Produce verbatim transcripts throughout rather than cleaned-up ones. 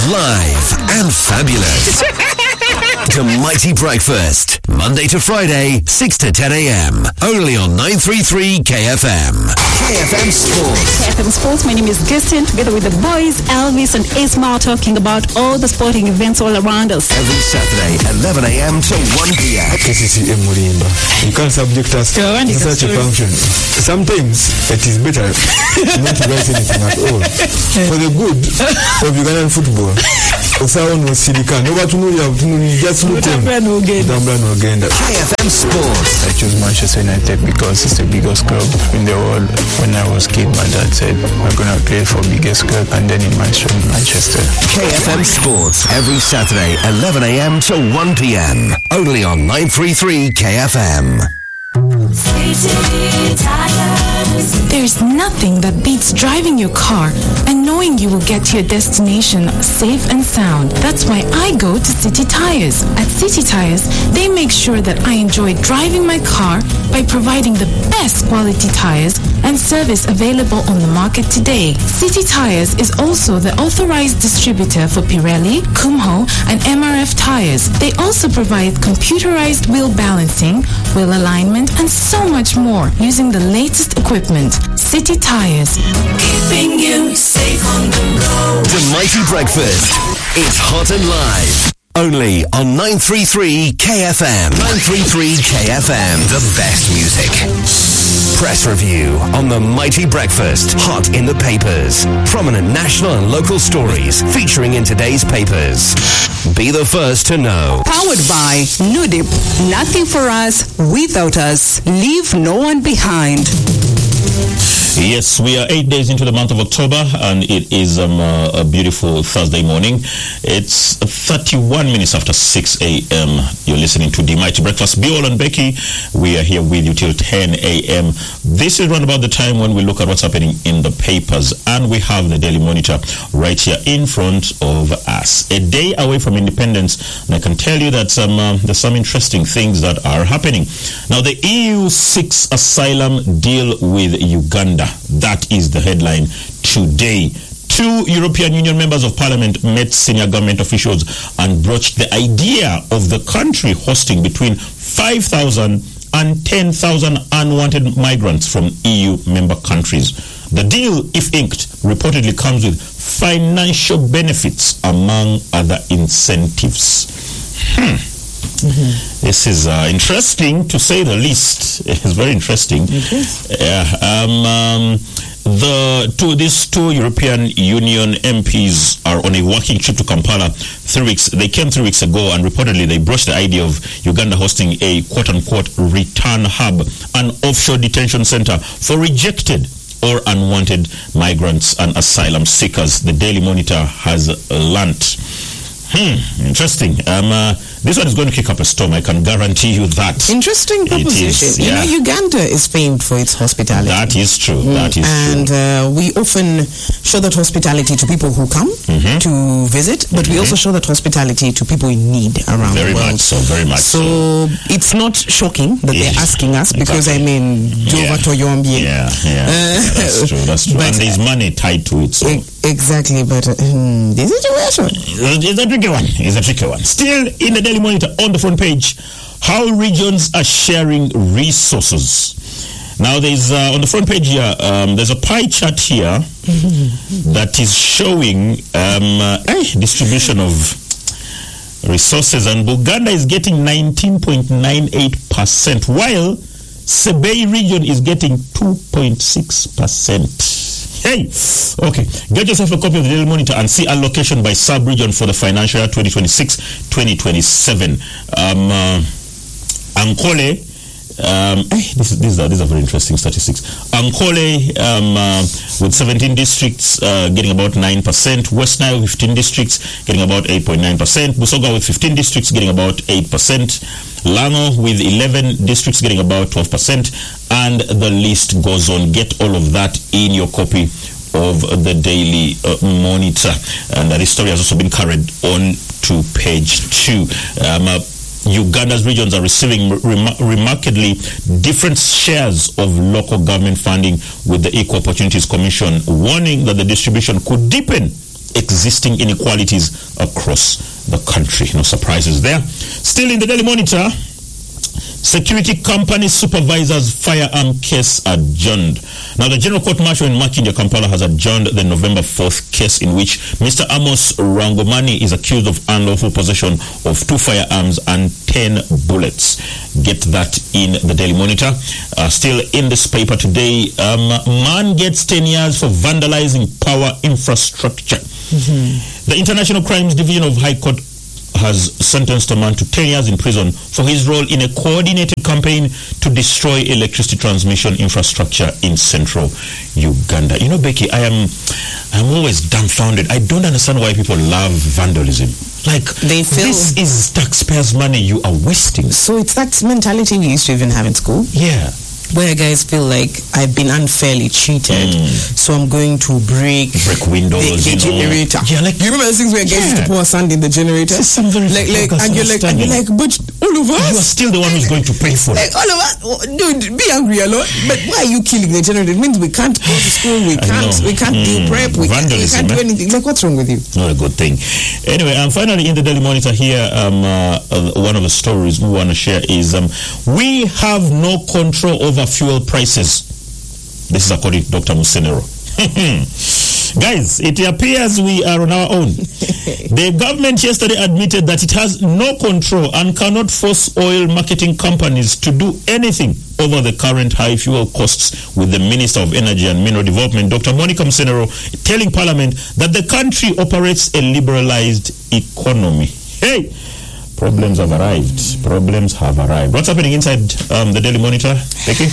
live and fabulous. To Mighty Breakfast, Monday to Friday, six to ten a.m. Only on nine thirty-three K F M. K F M Sports. K F M Sports, my name is Gustin, together with the boys, Elvis and Ismail, talking about all the sporting events all around us. Every Saturday, eleven a.m. to one p.m. K C C M Mulimba. You can't subject us to such a function. Sometimes it is better not to write anything at all. For the good of Ugandan football, Osaon was Silicon. No what to know, you have to know, you just look on. K F M Sports. I chose Manchester United because it's the biggest club in the world. When I was kid, my dad said, we're going to play for biggest club, and then he mentioned Manchester. K F M Sports, every Saturday, eleven a.m. to one p.m. Only on nine thirty-three K F M. There's nothing that beats driving your car and knowing you will get to your destination safe and sound. That's why I go to City Tires. At City Tires, they make sure that I enjoy driving my car by providing the best quality tires and service available on the market today. City Tires is also the authorized distributor for Pirelli, Kumho, and M R F tires. They also provide computerized wheel balancing, wheel alignment, and so much more using the latest equipment. City Tires, keeping you safe on the road. The Mighty Breakfast. It's hot and live. Only on nine thirty-three K F M. nine thirty-three K F M. The best music. Press review on the Mighty Breakfast. Hot in the papers. Prominent national and local stories featuring in today's papers. Be the first to know. Powered by Nudip. Nothing for us without us. Leave no one behind. Yes, we are eight days into the month of October, and it is um, uh, a beautiful Thursday morning. It's thirty-one minutes after six a.m. You're listening to The Mighty Breakfast. Biol and Becky, we are here with you till ten a.m. This is around about the time when we look at what's happening in the papers, and we have the Daily Monitor right here in front of us. A day away from independence, and I can tell you that some, uh, there's some interesting things that are happening. Now, the E U seeks asylum deal with Uganda. That is the headline today. Two European Union members of Parliament met senior government officials and broached the idea of the country hosting between five thousand and ten thousand unwanted migrants from E U member countries. The deal, if inked, reportedly comes with financial benefits among other incentives. Hmm. Mm-hmm. This is uh, interesting, to say the least. It's very interesting. It is. Yeah. Um, um, the two these two European Union M Ps are on a working trip to Kampala. Three weeks. They came three weeks ago, and reportedly they broached the idea of Uganda hosting a quote-unquote return hub, an offshore detention center for rejected or unwanted migrants and asylum seekers. The Daily Monitor has learnt. Hmm, interesting. Um, uh, this one is going to kick up a storm, I can guarantee you that. Interesting proposition. Is, yeah. You know, Uganda is famed for its hospitality. That is true. Mm. That is and, true. And uh, we often show that hospitality to people who come mm-hmm. to visit, but mm-hmm. we also show that hospitality to people in need around very the world. Much so, very much so. So it's not shocking that yeah. they're asking us, because, exactly. I mean, yeah. yeah, yeah. Uh, yeah, that's true, that's true. And there's money tied to it. So. E- exactly, but uh, um, this is a situation. It's a tricky one. It's a tricky one. Still in the Daily Monitor on the front page, how regions are sharing resources. Now there's uh, on the front page here, um, there's a pie chart here that is showing um, uh, eh, distribution of resources, and Buganda is getting nineteen point nine eight percent, while Sebei region is getting two point six percent. Hey, okay. Get yourself a copy of the Daily Monitor and see allocation by sub-region for the financial year twenty twenty-six twenty twenty-seven. Um, uh, Ankole, um, hey, this is, these are these are very interesting statistics. Ankole um, uh, with seventeen districts uh, getting about nine percent. West Nile with fifteen districts getting about eight point nine percent. Busoga with fifteen districts getting about eight percent. Lango with eleven districts getting about twelve percent, and the list goes on. Get all of that in your copy of the Daily uh, Monitor. And uh, this story has also been carried on to page two. Um, uh, Uganda's regions are receiving rem- remarkably different shares of local government funding, with the Equal Opportunities Commission warning that the distribution could deepen existing inequalities across the country. No surprises there. Still in the Daily Monitor, security company supervisors firearm case adjourned. Now, the General Court Martial in Makindye, Kampala has adjourned the November fourth case in which Mister Amos Rangomani is accused of unlawful possession of two firearms and ten bullets. Get that in the Daily Monitor. Uh, still in this paper today, um, man gets ten years for vandalizing power infrastructure. Mm-hmm. The International Crimes Division of High Court has sentenced a man to ten years in prison for his role in a coordinated campaign to destroy electricity transmission infrastructure in central Uganda. You know, Becky, I am I'm always dumbfounded. I don't understand why people love vandalism. Like, they feel this is taxpayers' money you are wasting. So it's that mentality we used to even have in school. Yeah. Where guys feel like I've been unfairly cheated, mm. so I'm going to break break windows, the, the generator. Yeah, like you remember those things where guys yeah. used to pour sand in the generator? Like, like, and you're like, and you're like, but all of us, you are still the one who's going to pay for like, it. All of us, dude, be angry a lot. But why are you killing the generator? It means we can't go to school, we can't, we can't mm. do prep, we can't, we can't do anything. Like, what's wrong with you? Not a good thing. Anyway, and um, finally in the Daily Monitor here, um, uh, uh, one of the stories we want to share is um, we have no control over fuel prices. This is according to Doctor Musenero. Guys, it appears we are on our own. The government yesterday admitted that it has no control and cannot force oil marketing companies to do anything over the current high fuel costs, with the Minister of Energy and Mineral Development, Doctor Monica Musenero, telling Parliament that the country operates a liberalized economy. Hey! Problems have arrived. Problems have arrived. What's happening inside um, the Daily Monitor, Becky?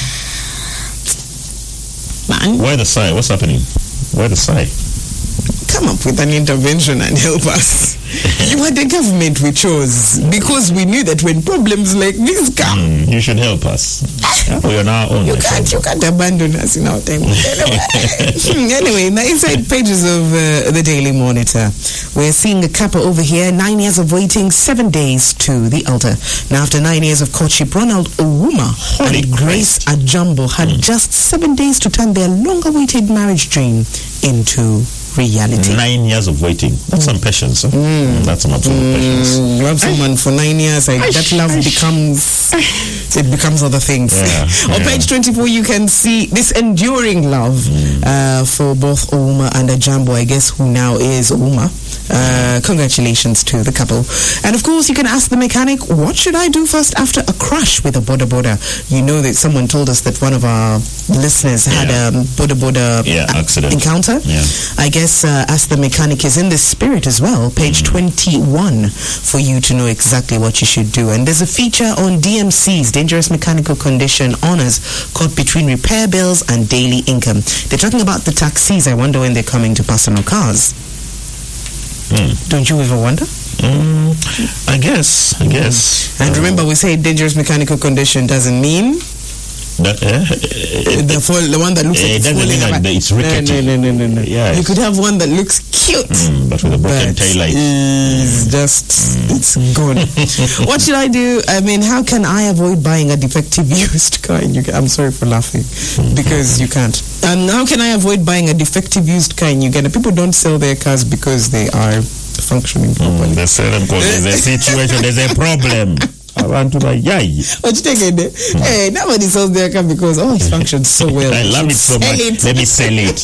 Man. Why the sigh? What's happening? Why the sigh? Come up with an intervention and help us. You are the government we chose because we knew that when problems like this come, mm, you should help us. We are now on. You can't, you can't abandon us in our time. Anyway, anyway, the inside pages of uh, the Daily Monitor, we're seeing a couple over here. Nine years of waiting, seven days to the altar. Now, after nine years of courtship, Ronald Ouma Holy and Grace Ajambo had mm. just seven days to turn their long-awaited marriage dream into reality. Nine years of waiting. That's mm. some patience. Huh? Mm. That's some absolute mm. patience. You love someone for nine years, like, that love becomes it becomes other things. Yeah, On yeah. page twenty-four, you can see this enduring love mm. uh, for both Ouma and Ajambo, I guess, who now is Ouma. Uh, congratulations to the couple. And of course, you can ask the mechanic, what should I do first after a crash with a boda boda? You know that someone told us that one of our listeners had yeah. a boda boda yeah, accident encounter. Yeah. I guess uh, Ask the Mechanic is in the spirit as well. Page mm-hmm. twenty-one for you to know exactly what you should do. And there's a feature on D M C's, Dangerous Mechanical Condition Honors, caught between repair bills and daily income. They're talking about the taxis. I wonder when they're coming to personal cars. Mm. Don't you ever wonder? Mm, I guess. I guess. And remember, we say dangerous mechanical condition doesn't mean That, uh, the, fall, the one that looks uh, like it's doesn't mean falling that it's rickety. No, no, no, no, no. Yes. You could have one that looks cute, mm, but with a broken tail light. It's just, mm. it's gone. What should I do? I mean, how can I avoid buying a defective used car? In Uganda? I'm sorry for laughing, because you can't. And how can I avoid buying a defective used car in Uganda? People don't sell their cars because they are functioning properly. Mm, they sell them because there's a situation, there's a problem. I want to buy yay. What you take it? Mm. Hey, nobody sells their car because oh, it functions so well. I love it so much. It. Let me sell it.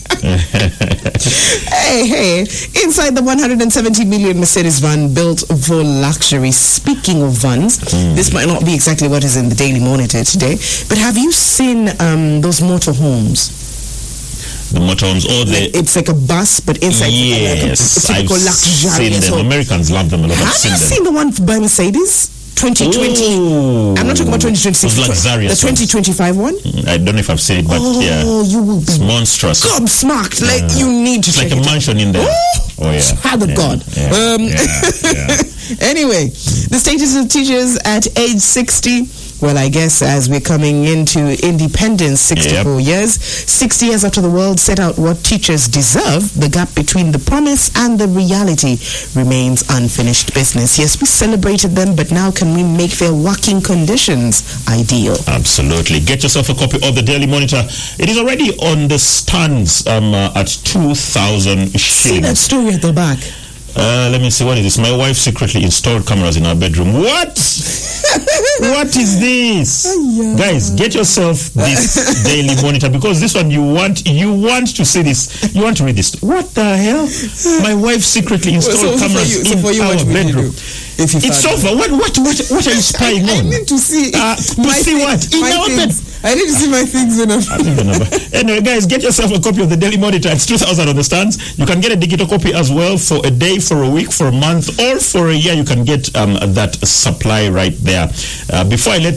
hey, hey! Inside the one hundred seventy million Mercedes van built for luxury. Speaking of vans, mm. this might not be exactly what is in the Daily Monitor today, but have you seen um, those motorhomes? The motorhomes, or the it's like a bus, but inside yes, like a, a typical I've seen them. home. Americans love them a lot. Have I've seen you them. seen the one by Mercedes? twenty twenty. Ooh. I'm not talking about twenty twenty-six. Luxurious the twenty twenty-five one. I don't know if I've seen it, but oh, yeah, you will be it's monstrous. God smacked. Like uh, you need to. It's like check a it mansion out. in there. Oh, oh yeah. Father yeah, God. Yeah, um, yeah, yeah. Anyway, the status of teachers at age sixty. Well, I guess as we're coming into independence, sixty-four yep. years, sixty years after the world set out what teachers deserve, the gap between the promise and the reality remains unfinished business. Yes, we celebrated them, but now can we make their working conditions ideal? Absolutely. Get yourself a copy of the Daily Monitor. It is already on the stands um, uh, at two thousand shillings. See that story at the back? Uh, let me see, what is this? My wife secretly installed cameras in our bedroom. What? What is this? Oh, yeah. Guys, get yourself this Daily Monitor, because this one you want you want to see this. You want to read this. What the hell? My wife secretly installed so cameras you, so in you, our bedroom. If it's over. What, what, what, what are you spying I, on? I need to see. Uh, to my see things, what? In our bed. I need to see my things in a... Anyway, guys, get yourself a copy of the Daily Monitor. It's two thousand on the stands. You can get a digital copy as well for a day, for a week, for a month, or for a year. You can get um, that supply right there. Uh, before I let